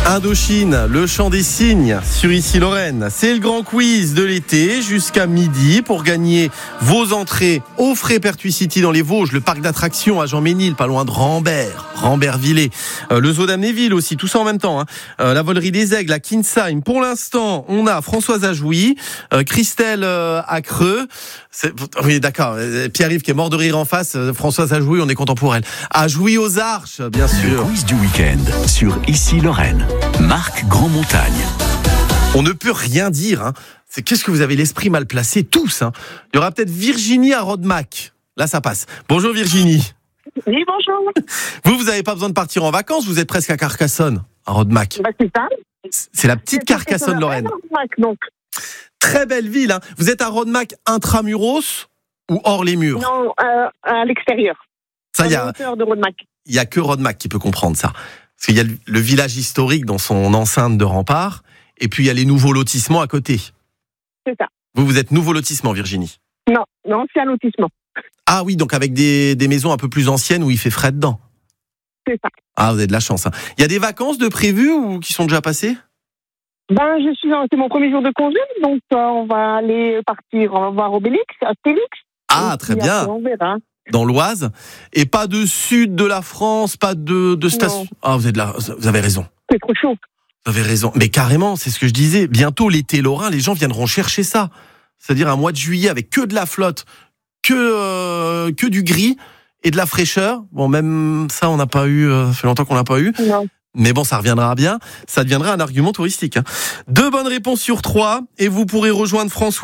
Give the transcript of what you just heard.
Indochine, le chant des cygnes sur Ici Lorraine. C'est le grand quiz de l'été jusqu'à midi pour gagner vos entrées au Frais-Pertuis City dans les Vosges, le parc d'attractions à Jean-Ménil, pas loin de Rambert-Villers, le zoo d'Amnéville aussi, tout ça en même temps. La volerie des aigles à Kinsheim. Pour l'instant, on a Françoise à Jouy, Christelle à Creux. Oui, d'accord. Pierre-Yves qui est mort de rire en face. Françoise à Jouy, on est content pour elle. À Jouy aux Arches, bien sûr. Le quiz du week-end sur Ici Lorraine. Marc Grandmontagne. On ne peut rien dire. C'est qu'est-ce que vous avez l'esprit mal placé tous. Il y aura peut-être Virginie à Rodemack. Là, ça passe. Bonjour Virginie. Oui, bonjour. Vous n'avez pas besoin de partir en vacances. Vous êtes presque à Carcassonne, à Rodemack. C'est ça. C'est la petite Carcassonne Lorraine. Donc. Très belle ville. Vous êtes à Rodemack intramuros ou hors les murs? Non, à l'extérieur. Ça, il y a que Rodemack qui peut comprendre ça. Parce qu'il y a le village historique dans son enceinte de rempart, et puis il y a les nouveaux lotissements à côté. C'est ça. Vous êtes nouveau lotissement, Virginie? Non, c'est un lotissement. Ah oui, donc avec des maisons un peu plus anciennes où il fait frais dedans. C'est ça. Ah, vous avez de la chance. Il y a des vacances de prévues ou qui sont déjà passées? C'est mon premier jour de congé, donc on va voir Obélix, Astérix. Ah, très bien. Après, on verra. Dans l'Oise, et pas de sud de la France, pas de station. Ah, vous avez raison. C'est trop chaud. Vous avez raison. Mais carrément, c'est ce que je disais. Bientôt, l'été lorrain, les gens viendront chercher ça. C'est-à-dire un mois de juillet avec que de la flotte, que du gris et de la fraîcheur. Bon, même ça, on n'a pas eu. Ça fait longtemps qu'on l'a pas eu. Non. Mais bon, ça reviendra bien. Ça deviendra un argument touristique. 2 bonnes réponses sur 3, et vous pourrez rejoindre François